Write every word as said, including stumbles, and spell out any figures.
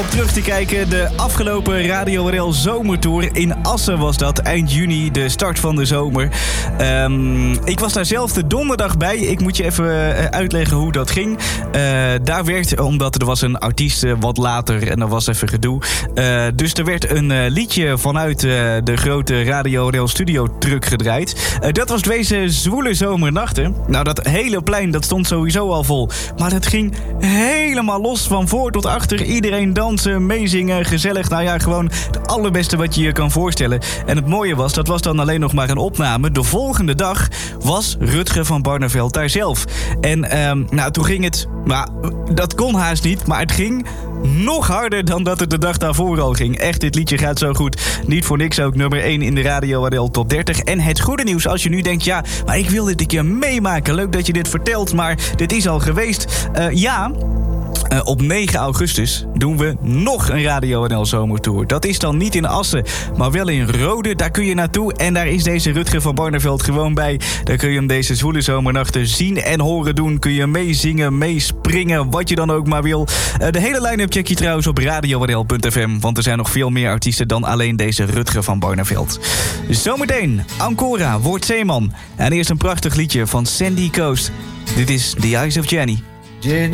Om terug te kijken, de afgelopen Radio R L Zomertour in Assen was dat. Eind juni, de start van de zomer. Um, ik was daar zelf de donderdag bij. Ik moet je even uh, uitleggen hoe dat ging. Uh, daar werd, omdat er was een artiest uh, wat later en er was even gedoe. Uh, dus er werd een uh, liedje vanuit uh, de grote Radio R L studio truck gedraaid. Uh, dat was deze zwoele zomernachten. Nou, dat hele plein, dat stond sowieso al vol. Maar dat ging helemaal los van voor tot achter. Iedereen dansen, meezingen, gezellig. Nou ja, gewoon het allerbeste wat je je kan voorstellen. En het mooie was, dat was dan alleen nog maar een opname. De volgende dag was Rutger van Barneveld daar zelf. En um, nou, toen ging het... Nou, dat kon haast niet, maar het ging nog harder dan dat het de dag daarvoor al ging. Echt, dit liedje gaat zo goed. Niet voor niks ook nummer één in de Radio R L Top dertig. En het goede nieuws, als je nu denkt... ja, maar ik wil dit een keer meemaken. Leuk dat je dit vertelt, maar dit is al geweest. Uh, ja... Uh, op negen augustus doen we nog een Radio R L Zomertour. Dat is dan niet in Assen, maar wel in Rode. Daar kun je naartoe en daar is deze Rutger van Barneveld gewoon bij. Daar kun je hem deze zwoele zomernachten zien en horen doen. Kun je meezingen, meespringen, wat je dan ook maar wil. Uh, de hele line-up check je trouwens op radio r l punt f m. Want er zijn nog veel meer artiesten dan alleen deze Rutger van Barneveld. Zometeen, Ancora, Word Zeeman. En eerst een prachtig liedje van Sandy Coast. Dit is The Eyes of Jenny. Jenny.